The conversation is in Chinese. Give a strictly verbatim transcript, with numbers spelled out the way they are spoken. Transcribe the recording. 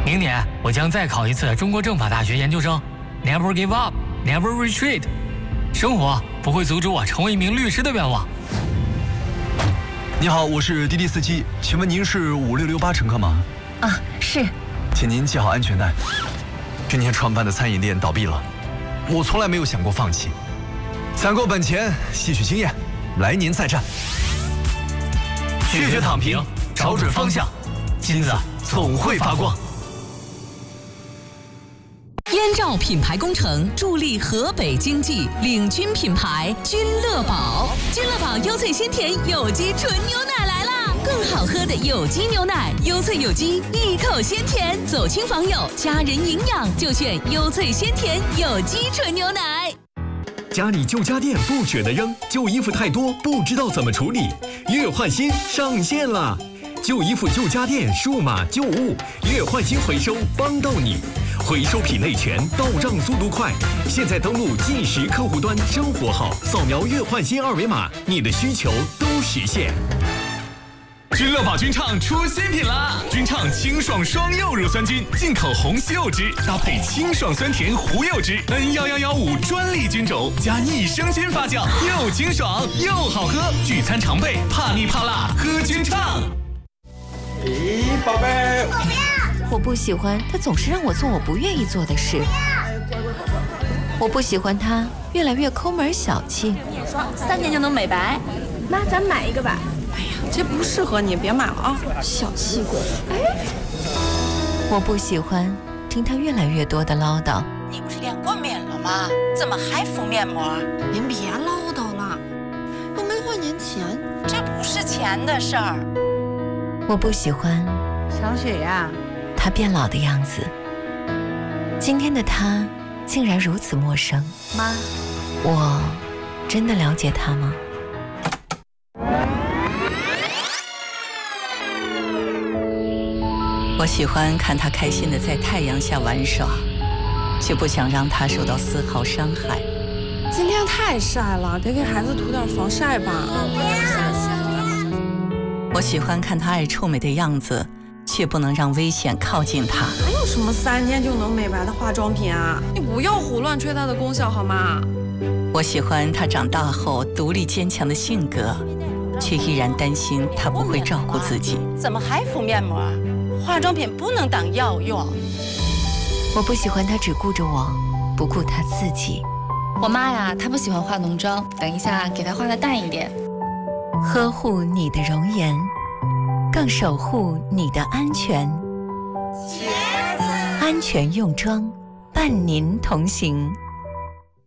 明年我将再考一次中国政法大学研究生。Never give up, never retreat。生活不会阻止我成为一名律师的愿望。 你好，我是滴滴司机，请问您是五六六八乘客吗？ 啊，是。 请您系好安全带。今天创办的餐饮店倒闭了，我从来没有想过放弃。攒够本钱，吸取经验，来年再战。拒绝躺平，找准方向，金子总会发光。 燕赵品牌工程助力河北经济，领军品牌君乐宝。君乐宝优萃鲜甜有机纯牛奶来啦！更好喝的有机牛奶，优萃有机，一口鲜甜，走亲访友，家人营养就选优萃鲜甜有机纯牛奶。 家里旧家电不舍得扔，旧衣服太多不知道怎么处理，月换新上线了。旧衣服、旧家电、数码旧物，月换新回收帮到你，回收品类全，到账速度快。现在登录即时客户端生活号，扫描月换新二维码，你的需求都实现。 君乐宝君畅出新品啦！君畅清爽双柚乳酸菌，进口红西柚汁，搭配清爽酸甜胡柚汁 N 一一一五专利菌种，加益生菌发酵，又清爽又好喝。聚餐常备，怕腻怕辣，喝君畅。 咦，宝贝， 我不要！我不喜欢他总是让我做我不愿意做的事。我不喜欢他越来越抠门小气。 眼霜三年就能美白， 妈，咱买一个吧。 哎呀，这不适合你，别买了啊！ 小气鬼。哎， 我不喜欢听他越来越多的唠叨。 你不是练过面了吗？怎么还敷面膜？ 您别唠叨了，又没花您钱， 这不是钱的事儿。 我不喜欢小雪呀， 他变老的样子。今天的他竟然如此陌生。 妈， 我真的了解他吗？ 我喜欢看他开心的在太阳下玩耍，却不想让他受到丝毫伤害。 今天太晒了，得给孩子涂点防晒吧。 我喜欢看他爱臭美的样子，却不能让危险靠近他。 还有什么三天就能美白的化妆品啊？你不要胡乱吹它的功效好吗？ 我喜欢他长大后独立坚强的性格，却依然担心他不会照顾自己。 怎么还敷面膜？化妆品不能当药用。 我不喜欢他只顾着我，不顾他自己。 我妈呀，她不喜欢化浓妆，等一下给她化的淡一点。 呵护你的容颜，更守护你的安全。安全用妆，伴您同行。